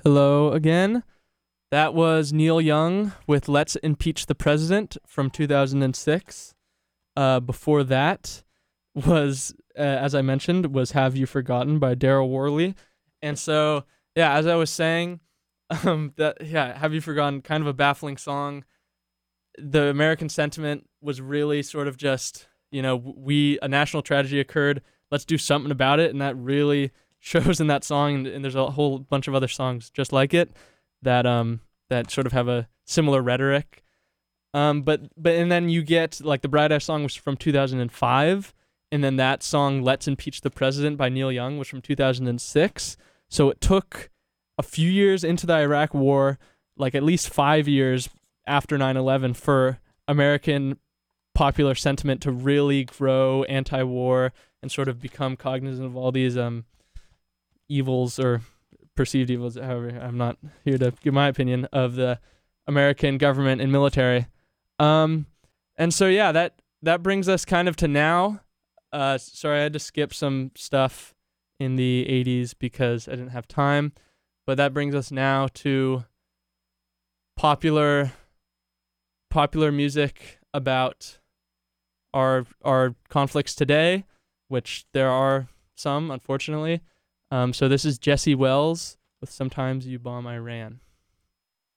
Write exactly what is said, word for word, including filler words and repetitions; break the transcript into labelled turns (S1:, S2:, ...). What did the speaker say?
S1: Hello again. That was Neil Young with Let's Impeach the President from two thousand six. Uh, before that was, uh, as I mentioned, was Have You Forgotten by Daryl Worley. And so, yeah, as I was saying, um, that yeah, Have You Forgotten, kind of a baffling song. The American sentiment was really sort of just, you know, we, a national tragedy occurred, let's do something about it. And that really shows in that song, and, and there's a whole bunch of other songs just like it that um that sort of have a similar rhetoric. Um, but but and then you get like the Bright Eyes song was from two thousand five, and then that song Let's Impeach the President by Neil Young was from two thousand six. So it took a few years into the Iraq War, like at least five years after nine eleven, for American popular sentiment to really grow anti-war and sort of become cognizant of all these um evils or perceived evils, however, I'm not here to give my opinion of the American government and military. Um, and so, yeah, that, that brings us kind of to now. Uh, sorry, I had to skip some stuff in the eighties because I didn't have time, but that brings us now to popular, popular music about our, our conflicts today, which there are some, unfortunately. Um, so this is Jesse Wells with Sometimes You Bomb Iran.